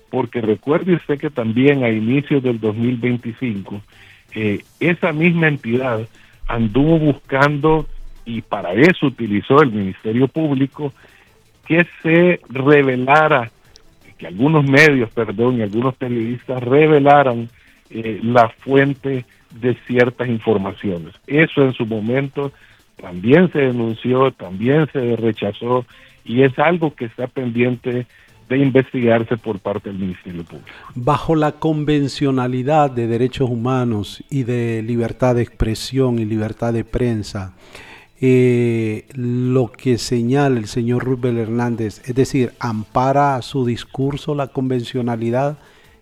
porque recuerde usted que también a inicios del 2025, esa misma entidad anduvo buscando, y para eso utilizó el Ministerio Público, que se revelara, que algunos medios, y algunos periodistas revelaran la fuente de ciertas informaciones. Eso en su momento también se denunció, también se rechazó, y es algo que está pendiente de investigarse por parte del Ministerio Público. Bajo la convencionalidad de derechos humanos y de libertad de expresión y libertad de prensa, lo que señala el señor Rubén Hernández, es decir, ¿ampara su discurso la convencionalidad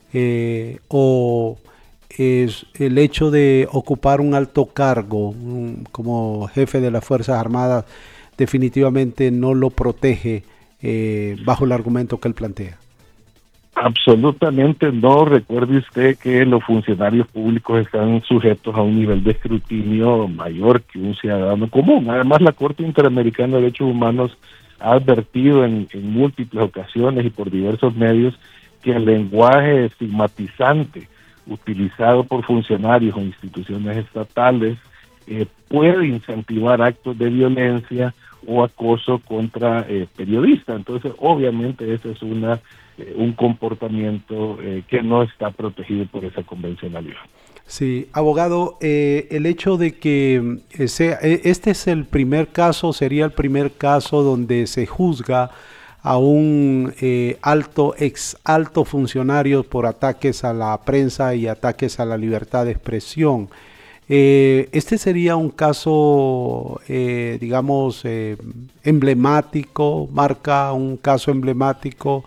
o es el hecho de ocupar un alto cargo como jefe de las Fuerzas Armadas definitivamente no lo protege bajo el argumento que él plantea? Absolutamente no. Recuerde usted que los funcionarios públicos están sujetos a un nivel de escrutinio mayor que un ciudadano común. Además, la Corte Interamericana de Derechos Humanos ha advertido en múltiples ocasiones y por diversos medios que el lenguaje estigmatizante utilizado por funcionarios o instituciones estatales puede incentivar actos de violencia o acoso contra periodistas. Entonces, obviamente, ese es un comportamiento que no está protegido por esa convencionalidad. Sí, abogado, el hecho de que este es el primer caso, sería el primer caso donde se juzga a un ex alto funcionario por ataques a la prensa y ataques a la libertad de expresión. Este sería un caso, digamos, emblemático, marca un caso emblemático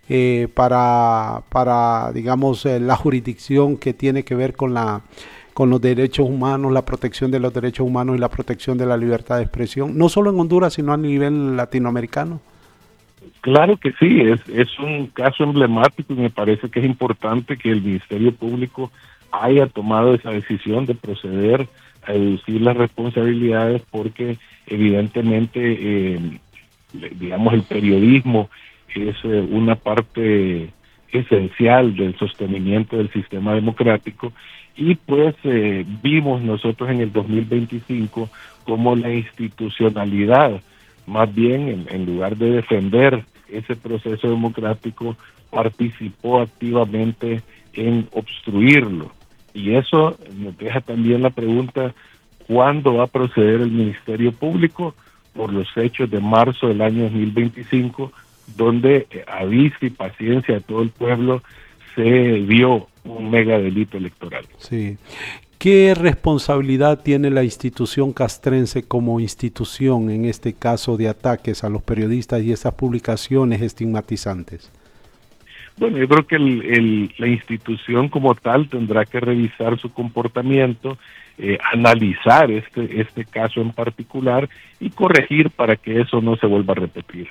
para digamos, la jurisdicción que tiene que ver con los derechos humanos, la protección de los derechos humanos y la protección de la libertad de expresión, no solo en Honduras, sino a nivel latinoamericano. Claro que sí, es un caso emblemático y me parece que es importante que el Ministerio Público haya tomado esa decisión de proceder a deducir las responsabilidades, porque evidentemente, digamos, el periodismo es una parte esencial del sostenimiento del sistema democrático, y pues vimos nosotros en el 2025 como la institucionalidad, más bien en lugar de defender ese proceso democrático, participó activamente en obstruirlo. Y eso nos deja también la pregunta: ¿cuándo va a proceder el Ministerio Público por los hechos de marzo del año 2025, donde a vista y paciencia de todo el pueblo se vio un mega delito electoral? Sí. ¿Qué responsabilidad tiene la institución castrense como institución en este caso de ataques a los periodistas y esas publicaciones estigmatizantes? Bueno, yo creo que la institución como tal tendrá que revisar su comportamiento, analizar este caso en particular y corregir para que eso no se vuelva a repetir.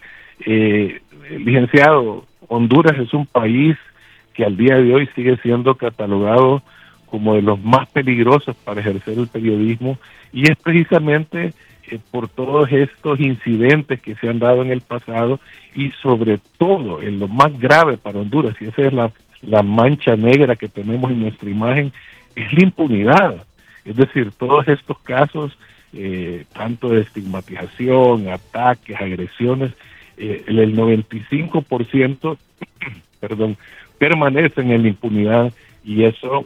Licenciado, Honduras es un país que al día de hoy sigue siendo catalogado como de los más peligrosos para ejercer el periodismo, y es precisamente por todos estos incidentes que se han dado en el pasado, y sobre todo en lo más grave para Honduras, y esa es la mancha negra que tenemos en nuestra imagen, es la impunidad. Es decir, todos estos casos, tanto de estigmatización, ataques, agresiones, el 95% permanecen en la impunidad, y eso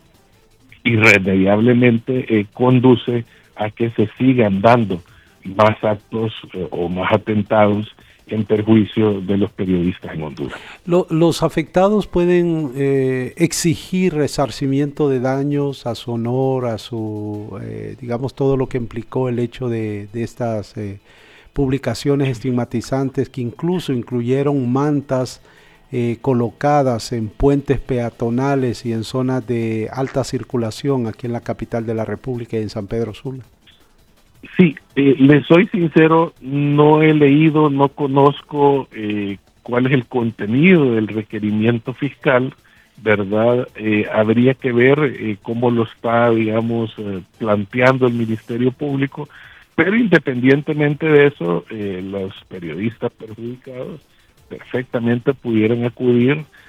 irremediablemente conduce a que se sigan dando más actos o más atentados en perjuicio de los periodistas en Honduras. Los afectados pueden exigir resarcimiento de daños a su honor, a su, digamos, todo lo que implicó el hecho de estas publicaciones estigmatizantes que incluso incluyeron mantas colocadas en puentes peatonales y en zonas de alta circulación aquí en la capital de la República y en San Pedro Sula. Sí, les soy sincero, no he leído, no conozco cuál es el contenido del requerimiento fiscal, ¿verdad? Habría que ver cómo lo está, digamos, planteando el Ministerio Público, pero independientemente de eso, los periodistas perjudicados perfectamente pudieran acudir